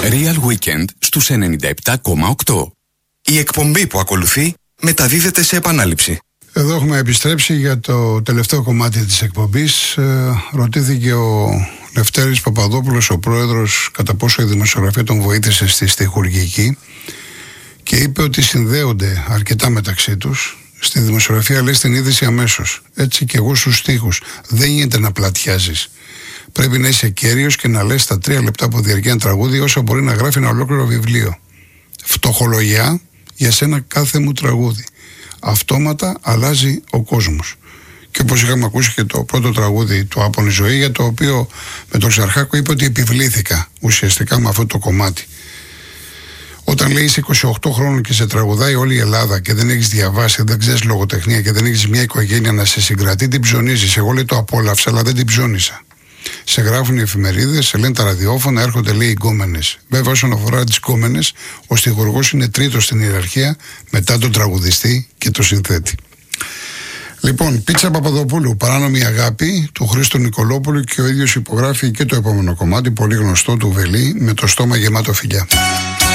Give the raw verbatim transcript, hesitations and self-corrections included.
Real Weekend στους ενενήντα επτά κόμμα οκτώ. Η εκπομπή που ακολουθεί μεταδίδεται σε επανάληψη. Εδώ έχουμε επιστρέψει για το τελευταίο κομμάτι της εκπομπής. Ε, ρωτήθηκε ο Λευτέρης Παπαδόπουλος, ο πρόεδρος, κατά πόσο η δημοσιογραφία τον βοήθησε στη στιχουργική, και είπε ότι συνδέονται αρκετά μεταξύ τους. Στη δημοσιογραφία λες την είδηση αμέσως. Έτσι και εγώ στους στίχους. Δεν γίνεται να πλατιάζεις. Πρέπει να είσαι κέριος και να λες τα τρία λεπτά που διαρκεί ένα τραγούδι όσο μπορεί να γράφει ένα ολόκληρο βιβλίο. Φτωχολογιά για σένα κάθε μου τραγούδι. Αυτόματα αλλάζει ο κόσμος. Και όπως είχαμε ακούσει και το πρώτο τραγούδι του Άπονη Ζωή, για το οποίο με τον Ξαρχάκο είπε ότι επιβλήθηκα ουσιαστικά με αυτό το κομμάτι. Όταν λέει είσαι είκοσι οκτώ χρόνων και σε τραγουδάει όλη η Ελλάδα και δεν έχεις διαβάσει, δεν ξέρεις λογοτεχνία και δεν έχεις μια οικογένεια να σε συγκρατεί, την ψωνίζεις. Εγώ λέει το απόλαυσα, αλλά δεν την ψώνισα. Σε γράφουν οι εφημερίδες, σε λένε τα ραδιόφωνα, έρχονται λέει οι γκόμενες. Βέβαια, όσον αφορά τις γκόμενες, ο στιχουργός είναι τρίτος στην ιεραρχία μετά τον τραγουδιστή και τον συνθέτη. Λοιπόν, Πίτσα Παπαδοπούλου, Παράνομη Αγάπη, του Χρήστο Νικολόπουλου, και ο ίδιος υπογράφει και το επόμενο κομμάτι, πολύ γνωστό, του Βελή, Με το στόμα γεμάτο φιλιά.